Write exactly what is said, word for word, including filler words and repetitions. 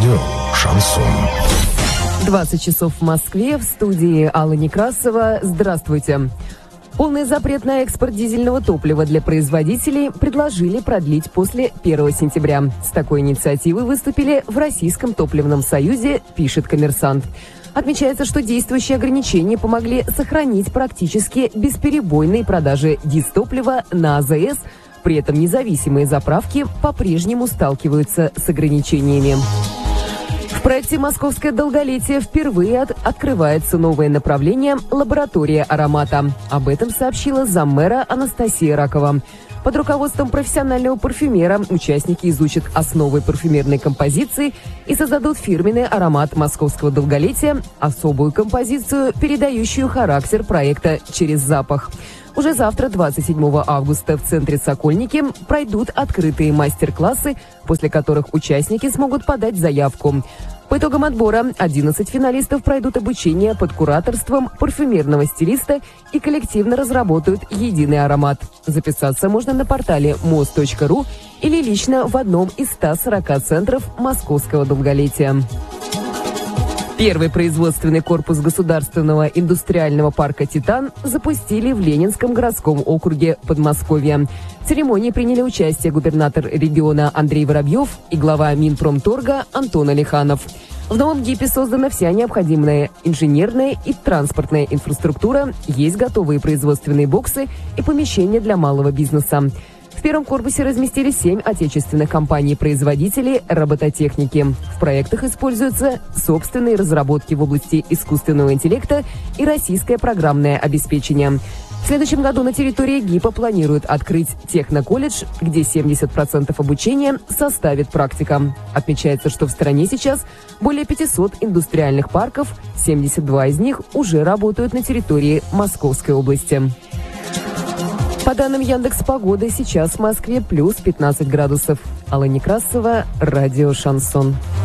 Радио «Шансон». двадцать часов в Москве, в студии Алла Некрасова. Здравствуйте. Полный запрет на экспорт дизельного топлива для производителей предложили продлить после первого сентября. С такой инициативой выступили в Российском топливном союзе, пишет «Коммерсант». Отмечается, что действующие ограничения помогли сохранить практически бесперебойные продажи дизтоплива на АЗС. При этом независимые заправки по-прежнему сталкиваются с ограничениями. В проекте «Московское долголетие» впервые от- открывается новое направление «Лаборатория аромата». Об этом сообщила заммэра Анастасия Ракова. Под руководством профессионального парфюмера участники изучат основы парфюмерной композиции и создадут фирменный аромат «Московского долголетия», особую композицию, передающую характер проекта через запах. Уже завтра, двадцать седьмого августа, в центре «Сокольники» пройдут открытые мастер-классы, после которых участники смогут подать заявку. По итогам отбора одиннадцать финалистов пройдут обучение под кураторством парфюмерного стилиста и коллективно разработают единый аромат. Записаться можно на портале мост точка ру или лично в одном из ста сорока центров московского долголетия. Первый производственный корпус государственного индустриального парка «Титан» запустили в Ленинском городском округе Подмосковья. В церемонии приняли участие губернатор региона Андрей Воробьев и глава Минпромторга Антон Алиханов. В новом ГИПе создана вся необходимая инженерная и транспортная инфраструктура, есть готовые производственные боксы и помещения для малого бизнеса. В первом корпусе разместили семь отечественных компаний-производителей робототехники. В проектах используются собственные разработки в области искусственного интеллекта и российское программное обеспечение. В следующем году на территории ГИПа планируют открыть техноколледж, где семьдесят процентов обучения составит практика. Отмечается, что в стране сейчас более пятисот индустриальных парков, семьдесят два из них уже работают на территории Московской области. По данным Яндекс.Погоды, сейчас в Москве плюс пятнадцать градусов. Алла Некрасова, радио «Шансон».